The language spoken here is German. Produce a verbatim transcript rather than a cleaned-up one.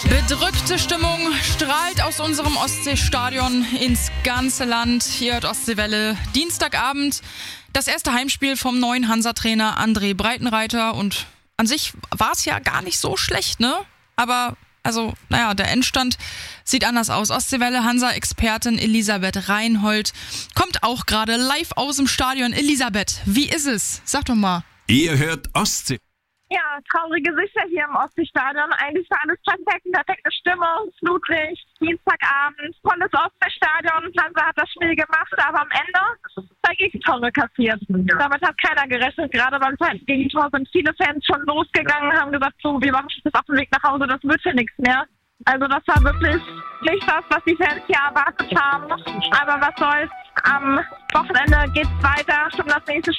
Bedrückte Stimmung strahlt aus unserem Ostseestadion ins ganze Land. Hier hört Ostseewelle. Dienstagabend das erste Heimspiel vom neuen Hansa-Trainer André Breitenreiter. Und an sich war es ja gar nicht so schlecht, ne? Aber, also, naja, der Endstand sieht anders aus. Ostseewelle Hansa-Expertin Elisabeth Reinhold kommt auch gerade live aus dem Stadion. Elisabeth, wie ist es? Sag doch mal. Ihr hört Ostsee. Ja, traurige Sicher hier im Ostseestadion. Eigentlich war alles perfekt, perfekte Stimmung, Flutlicht, Dienstagabend, volles Ostseestadion. Hansa hat das Spiel gemacht, aber am Ende zwei Gegentore kassiert. Damit hat keiner gerechnet. Gerade beim zweiten Gegentor sind viele Fans schon losgegangen, haben gesagt, so, wir machen das auf dem Weg nach Hause, das wird hier nichts mehr. Also das war wirklich nicht das, was die Fans hier erwartet haben. Aber was soll's, am Wochenende geht's weiter, schon das nächste